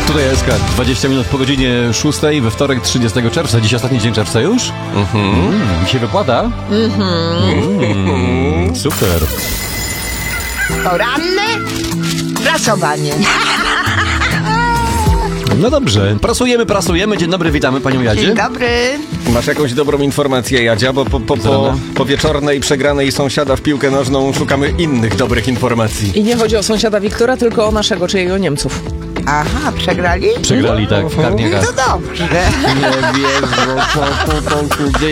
Tutaj SK, 20 minut po godzinie 6, we wtorek 30 czerwca. Dziś ostatni dzień czerwca już? Mi się wypłata? Super. Poranne prasowanie. No dobrze, prasujemy. Dzień dobry, witamy panią Jadzie. Dzień dobry. Masz jakąś dobrą informację, Jadzia? Bo po wieczornej przegranej sąsiada w piłkę nożną szukamy innych dobrych informacji. I nie chodzi o sąsiada Wiktora, tylko o naszego, czyli o Niemców. Aha, przegrali? Przegrali, tak, w Karniakach. To dobrze. Nie wierzę, co tu dzieje.